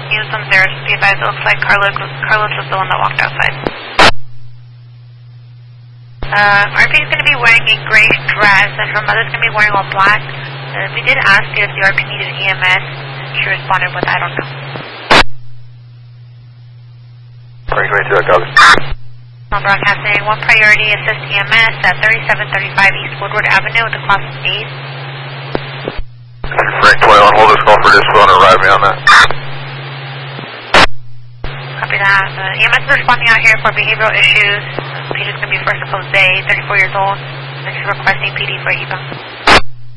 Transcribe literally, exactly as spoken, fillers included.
Units on zero, be advised, it looks like Carlos, Carlos was the one that walked outside. Uh, R P is going to be wearing a gray dress, and her mother's going to be wearing all black. Uh, we did ask if the R P needed E M S. She responded with, I don't know. three twenty-two, I copy. On broadcasting, one priority assist E M S at thirty-seven thirty-five East Woodward Avenue with the class of eight. Frank twenty-one, hold this call for this phone and arrive me on that. Copy that. Uh, E M S is responding out here for behavioral issues. Patient's going to be first of Jose, thirty-four years old, and she's requesting P D for E V A.